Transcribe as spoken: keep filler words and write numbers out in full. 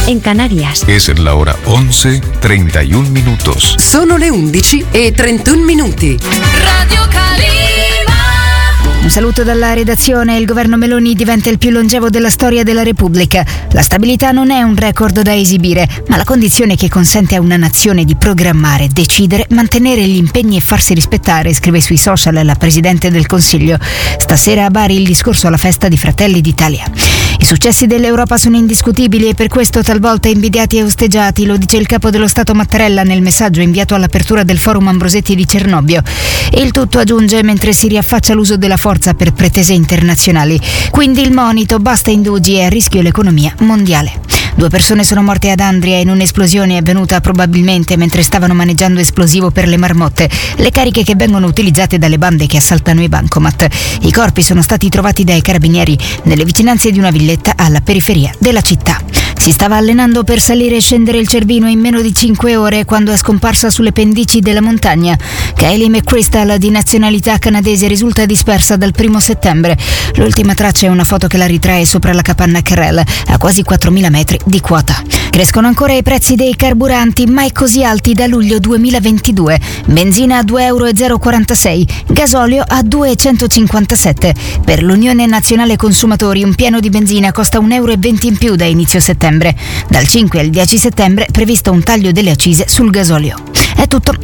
en Canarias. Es la hora once treinta y un minutos. Sono le undici e trentuno minuti. Radio Calima. Un saluto dalla redazione. Il governo Meloni diventa il più longevo della storia della Repubblica. La stabilità non è un record da esibire, ma la condizione che consente a una nazione di programmare, decidere, mantenere gli impegni e farsi rispettare, scrive sui social la Presidente del Consiglio. Stasera a Bari il discorso alla festa di Fratelli d'Italia. I successi dell'Europa sono indiscutibili e per questo talvolta invidiati e osteggiati, lo dice il capo dello Stato Mattarella nel messaggio inviato all'apertura del Forum Ambrosetti di Cernobbio. E il tutto, aggiunge, mentre si riaffaccia l'uso della forza per pretese internazionali. Quindi il monito: basta indugi, è a rischio l'economia mondiale. Due persone sono morte ad Andria in un'esplosione avvenuta probabilmente mentre stavano maneggiando esplosivo per le marmotte, le cariche che vengono utilizzate dalle bande che assaltano i bancomat. I corpi sono stati trovati dai carabinieri nelle vicinanze di una villetta alla periferia della città. Si stava allenando per salire e scendere il Cervino in meno di cinque ore quando è scomparsa sulle pendici della montagna. Kylie McChrystal, di nazionalità canadese, risulta dispersa dal primo settembre. L'ultima traccia è una foto che la ritrae sopra la capanna Carrel, a quasi quattromila metri di quota. Crescono ancora i prezzi dei carburanti, mai così alti da luglio duemilaventidue. Benzina a due euro e zero quarantasei, gasolio a due e centocinquantasette. Per l'Unione Nazionale Consumatori un pieno di benzina costa un euro e venti in più da inizio settembre. Dal cinque al dieci settembre è previsto un taglio delle accise sul gasolio. È tutto,